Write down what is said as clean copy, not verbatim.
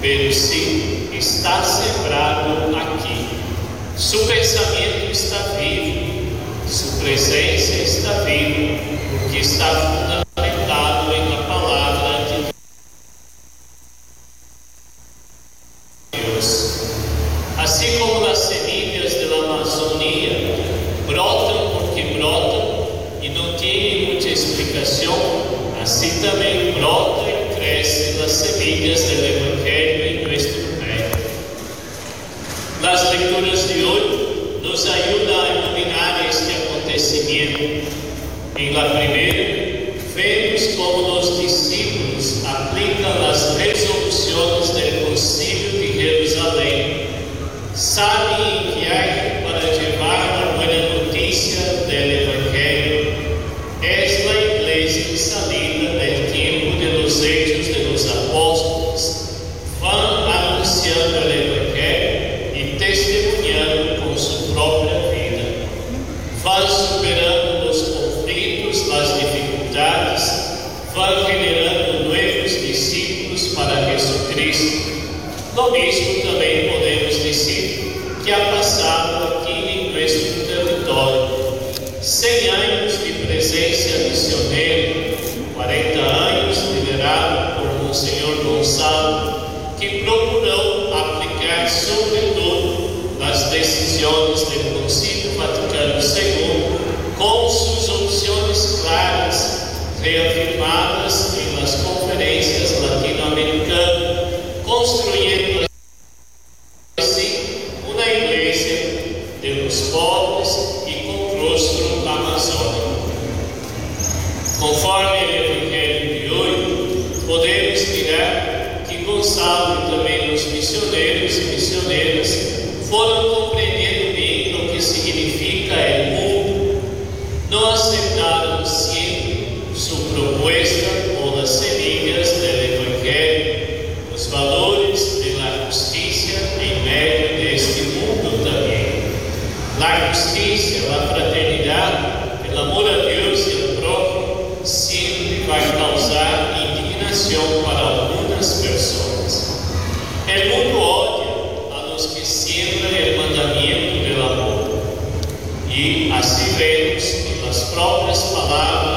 pero sí está sembrado aquí. Su pensamento está vivo, su presença está viva, porque está fundamentado em la palavra de Deus. Assim como as semillas da Amazônia brotam porque brotam e não tem muita explicação, assim também brota e cresce as semillas do Evangelho em nosso meio. As leituras de hoje nos ajudam a iluminar este acontecimento. Em la primeira, vemos como os discípulos aplicam as resoluções do Concílio de Jerusalém. Sabem em viagem para levar a boa notícia do Evangelho. É a igreja em salida do tempo de los hechos de los apóstolos. Vão anunciando o Evangelho e testemunhando com sua própria vida. Vão superando os conflitos, as dificuldades, vão generando novos discípulos para Jesucristo. Lo mesmo também podemos dizer que ha passado aqui em nosso território. 100 anos de presença missioneira, 40 anos liderado por Monsenhor Gonçalo, que procurou aplicar sobretudo as decisões do Concílio Vaticano II com suas opções claras, reafirmadas em las conferências latino-americanas, construindo assim uma igreja de los pobres e com rosto amazônico. Conforme o Evangelho de hoje, podemos mirar que Gonçalo e também os missioneiros e missioneiras foram compreendendo bem o que significa o mundo, não aceitaram sempre sua proposta ou as semilhas do Evangelho, os valores da justiça em meio deste mundo também. A justiça, a fraternidade, o amor a Deus e ao próximo sempre vai causar indignação para algumas pessoas. O mundo odia a los que siembran o mandamento do amor. E assim vemos nas próprias palavras